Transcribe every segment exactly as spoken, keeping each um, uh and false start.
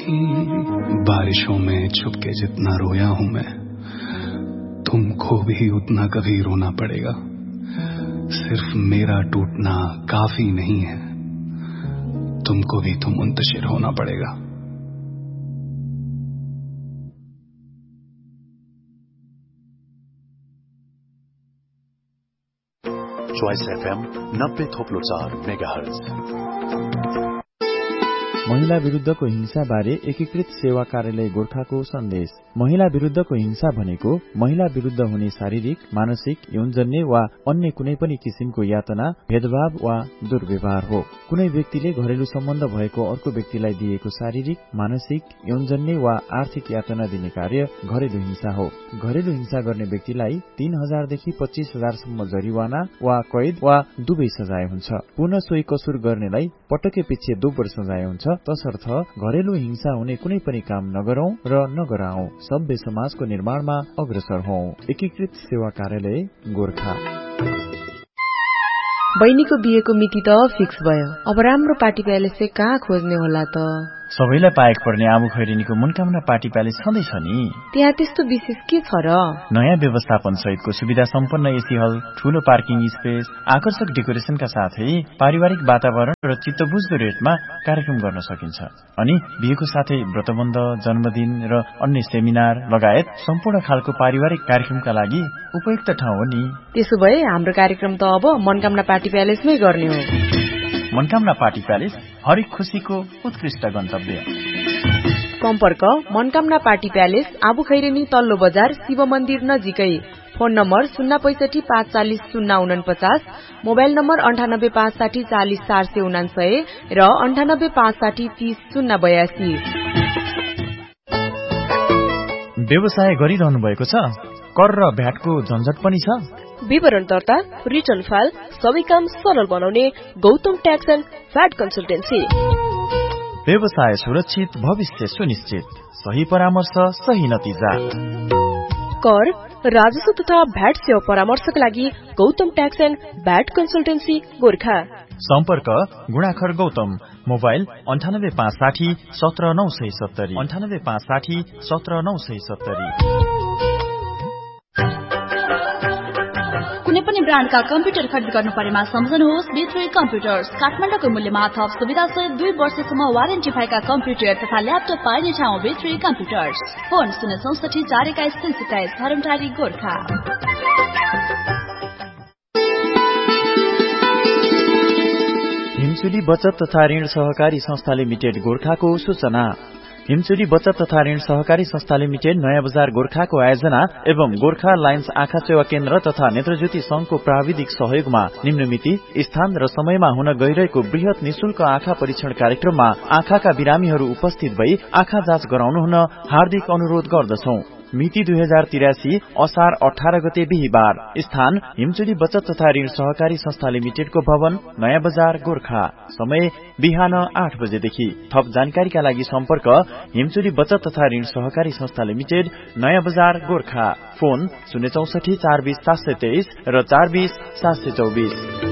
थी। बारिशों में छुपके जितना रोया हूं मैं, तुमको भी उतना कभी रोना पड़ेगा। सिर्फ मेरा टूटना काफी नहीं है, तुमको भी तो मुंतशिर होना पड़ेगा। चॉइस एफएम नब्बे थोप्लो चार मेगाहर्ज। महिला विरुद्धको हिंसा बारे एकीकृत सेवा कार्यालय गोर्खाको सन्देश। महिला विरुद्धको हिंसा भनेको महिला विरुद्ध हुने शारीरिक, मानसिक, यौनजन्य वा अन्य कुनै पनि किसिमको यातना, भेदभाव वा दुर्व्यवहार हो। कुनै व्यक्तिले घरेलु सम्बन्ध भएको अर्को व्यक्तिलाई दिएको शारीरिक, मानसिक, यौनजन्य वा आर्थिक यातना दिने कार्य घरेलु हिंसा हो। घरेलु हिंसा गर्ने व्यक्तिलाई तीन हजारदेखि पच्चीस हजारसम्म जरिवाना वा कैद वा दुवै सजाय हुन्छ। पुनः सोही कसुर गर्नेलाई पटके पछि दोब्बर सजाय हुन्छ। तसर्थ घरेलु हिंसा हुने कुनै पनि काम नगरौं र नगराउँ। सभ्य समाजको निर्माणमा अग्रसर हौं। एकीकृत सेवा कार्यालय गोर्खा। बहिनीको बिहेको मिति त फिक्स भयो। अब राम्रो पार्टी प्यालेस चाहिँ कहाँ खोज्ने होला त? सबैलाई पाएक पर्ने आबु खैरेनीको मनकामना पार्टी प्यालेस छँदैछ नि। त्यहाँ त्यस्तो विशेष के छ र? नयाँ व्यवस्थापन सहितको सुविधा सम्पन्न एसी हल, ठूलो पार्किङ स्पेस, आकर्षक डेकोरेसनका साथै पारिवारिक वातावरण र चित्तबुझ्दो रेटमा कार्यक्रम गर्न सकिन्छ। अनि बिहेको साथै व्रतबन्ध, जन्मदिन र अन्य सेमिनार लगायत सम्पूर्ण खालको पारिवारिक कार्यक्रमका लागि उपयुक्त ठाउँ हो नि। त्यसो भए हाम्रो कार्यक्रम त अब मनकामना पार्टी प्यालेसमै गर्ने हो। मनकामना पार्टी प्यालेस हरेक खुशीको उत्कृष्ट गन्तव्य। सम्पर्क मनकामना पार्टी प्यालेस, आबु खैरेनी तल्लो बजार, शिव मन्दिर नजिकै। फोन नम्बर शून्य पैसठी पाँच चालिस शून्य उनपचास, मोबाइल नम्बर अन्ठानब्बे पाँच साठी चालिस चार सय उनासय र अन्ठानब्बे पाँच साठी तीस शून्य बयासी। व्यवसाय गरिरहनु भएको छ? कर र भ्याटको झन्झट पनि छ? विवरण दर्ता, रिटर्न फाइल सबै काम सरल बनाउने Gautam tax and VAT consultancy. व्यवसाय सुरक्षित, भविष्य सुनिश्चित, सही परामर्श, सही नतिजा। कर, राजस्व तथा भ्याट सेवा परामर्शका लागि Gautam tax and VAT consultancy Gorkha. सम्पर्क गुणाखर गौतम, मोबाइल अन्ठानब्बे पाँच साठी सत्र नौ सय सत्तरी, अन्ठानब्बे पाँच साठी सत्र नौ सय सत्तरी। कुनै पनि ब्रान्डका कम्प्युटर खरिद गर्नु परेमा सम्झनुहोस् बी थ्री कम्प्युटर्स। काठमाडौँको मूल्यमा थप सुविधा सहित दुई वर्षसम्म वारेन्टी भएका कम्प्युटर तथा ल्यापटप पाइने ठाउँ बी थ्री कम्प्युटर्स। फोन शून्य चौसठी चार एक्काइस तीन सत्ताइस, धरमटारी गोर्खा। हिमचुली बचत तथा ऋण सहकारी संस्था लिमिटेड गोर्खाको सूचना। हिमचुली बचत तथा ऋण सहकारी संस्था लिमिटेड नयाँ बजार गोर्खाको आयोजना एवं गोर्खा लायन्स आँखा सेवा केन्द्र तथा नेत्रज्योति संघको प्राविधिक सहयोगमा निम्न मिति, स्थान र समयमा हुन गइरहेको वृहत निशुल्क आँखा परीक्षण कार्यक्रममा आँखाका बिरामीहरू उपस्थित भई आँखा जाँच गराउनु हुन हार्दिक अनुरोध गर्दछौं। मिति दुई हजार तिरासी असार अठार गते बिहिबार। स्थान हिमचुली बचत तथा ऋण सहकारी संस्था लिमिटेडको भवन, नयाँ बजार गोर्खा। समय बिहान आठ बजेदेखि। थप जानकारीका लागि सम्पर्क हिमचुली बचत तथा ऋण सहकारी संस्था लिमिटेड, नयाँ बजार गोर्खा। फोन शून्य चौसठी चार बीस सात सय तेइस र चार बीस सात सय चौबीस।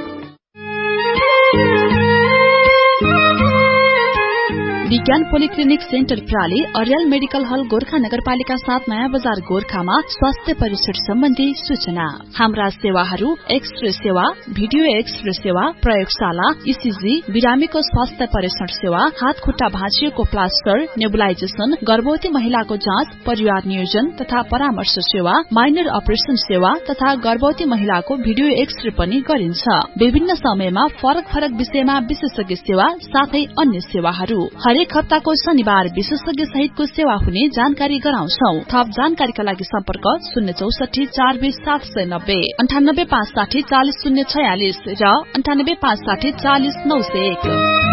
विज्ञान पोलिक्लिनिक सेन्टर प्राली, अर्याल मेडिकल हल गोर्खा नगरपालिका साथ नयाँ बजार गोर्खामा स्वास्थ्य परीक्षण सम्बन्धी सूचना। हाम्रा सेवाहरू एक्सरे सेवा, भिडियो एक्सरे सेवा, प्रयोगशाला, ईसीजी, बिरामीको स्वास्थ्य परीक्षण सेवा, हात खुट्टा भाँचिएको प्लास्टर, नेबुलाइजेसन, गर्भवती महिलाको जाँच, परिवार नियोजन तथा परामर्श सेवा, माइनर अपरेशन सेवा तथा गर्भवती महिलाको भिडियो एक्सरे पनि गरिन्छ। विभिन्न समयमा फरक फरक विषयमा विशेषज्ञ सेवा साथै अन्य सेवाहरू। हरेक हप्ताको शनिबार विशेषज्ञ सहितको सेवा हुने जानकारी गराउँछौं। थप जानकारीका लागि सम्पर्क शून्य चौसठी चार बीस सात सय नब्बे, अन्ठानब्बे पाँच साठी चालिस शून्य छयालिस र अन्ठानब्बे पाँच साठी चालिस नौ सय एक।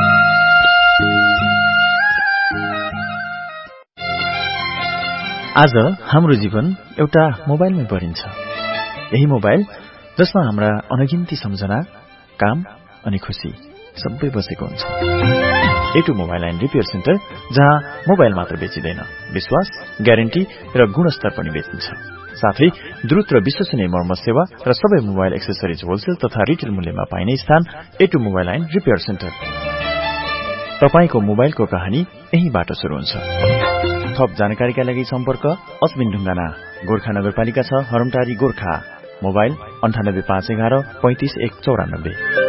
आज हाम्रो जीवन एउटा मोबाइलमै परिन्छ। यही मोबाइल जसमा हाम्रा अनगिन्ती सम्झना, काम अनि खुशी सबै बसेको हुन्छ। एटु मोबाइल एन्ड रिपेयर सेन्टर, जहाँ मोबाइल मात्र बेचिँदैन, विश्वास, ग्यारेन्टी र गुणस्तर पनि बेचिन्छ। साथै द्रुत र विश्वसनीय मर्मत सेवा र सबै मोबाइल एक्सेसरिज होलसेल तथा रिटेल मूल्यमा पाइने स्थान एटु मोबाइल एन्ड रिपेयर सेन्टर। तपाईको मोबाइलको कहानी यही बाटो शुरू हुन्छ। थप जानकारीका लागि सम्पर्क अश्विन ढुङ्गाना, गोर्खा नगरपालिका छ, हरमटारी, गोर्खा। मोबाइल अन्ठानब्बे पाँच एघार पैंतिस एक चौरानब्बे।